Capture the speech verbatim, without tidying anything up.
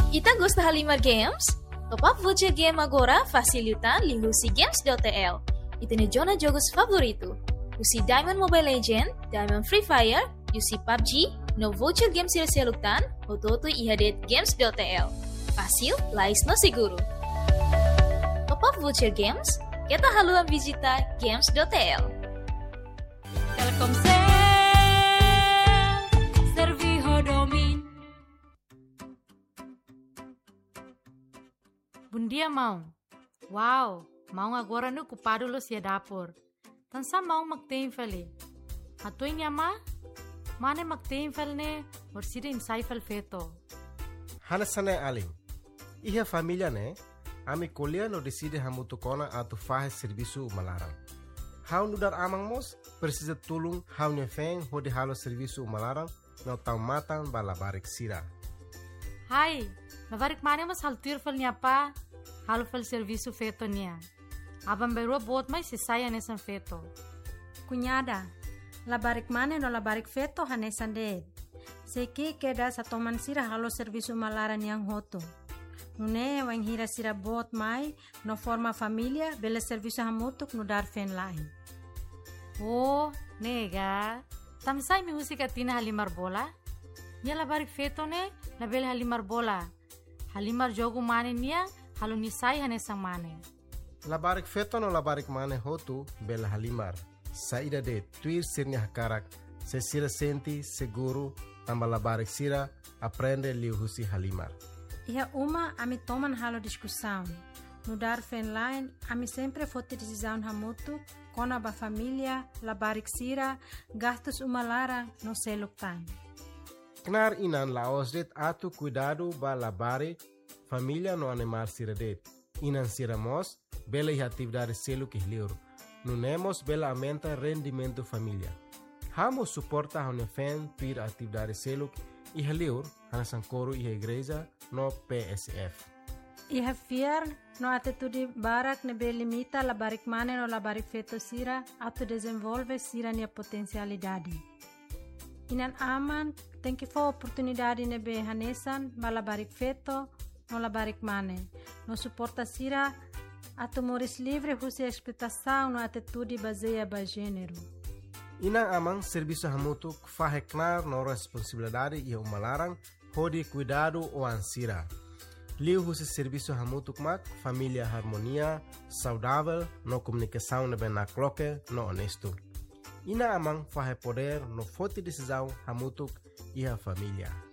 Ita gosta Halimar Games? Top up voucher game agora facilitan li husi games.tl. Ita ne jona jogos favorito. Usi Diamond Mobile Legend, Diamond Free Fire, usi P U B G, no voucher game sila seluktan, ototo ihadet games.tl. Fácil, lais no seguro. Top up voucher games, kita haluan visita games.tl. Telkomsel, Serviho Domin. Bom dia, mau. Wow, mau agora no ocupado lo sia dapur. Tansa mau magtein fali. Atoy niya ma? Mane magtein fal ne, or sida insay fal feto. Hanasane aling. Iha família ne, ami kolia no decide hamutukona atu fahe serviço malarang. Hau no dar amang mos, precisa tulung hau ne feng hodi halo serviço malarang no tau matan balabarik sira. Hai, labarik mane mas haltir fal niya pa, halo fal serviço feto niya. Abang berua bot mai se saya nesan feto. Cunhada, labarik mane no labarik feto hanesan de. Seki queda sa toman sira halo serviço malaran yang hoto. Nune wang hira sira bot mai no forma família bele serviço hamutuk no dar fen lain. Oh, nega. Tamsay mi musika tina halimar bola? Nia labarik feto ne, na bele halimar bola. Halimar jogo mane niya, halo nisay hanesang mane. Labarik feto no labarik mane hotu bela halimar. Saída de tuir sirnya hakarak, se sira senti seguro, tamba labarik sira, aprende liu husi halimar. Iha uma ami toman halo discussão. No dar fen line, ami sempre fote decisão hamutu, kona ba família, labarik sira, gastos umalara no seluktan. Knar inan laosdet atu cuidado ba labari, família no animar sira det. Inan sira mos, bela e atividade selo que liur. Nunemos bela aumenta rendimento família. Hamo suporta a unefen tuir atividade selo e liur, hanasan coro e igreja no P S F. Iha fiar no atitude barak ne be limita labarik mane no labarik feto sira atu desenvolve sira nia potencialidade. Inan aman tem que for oportunidade ne be hanesan balabarik feto no labarik mane. No suporta sira atu moris livre husi explotação no atitude baseia ba gênero. Inang amang serviço hamutuk faheknar no responsabilidade e umalarang hodi cuidado o ansira. Liu husi serviço hamutuk mak família harmonia, saudável, no comunicação ne ben na cloque, no honesto. Ina amang fahe poder no forte decisão hamutuk e a família.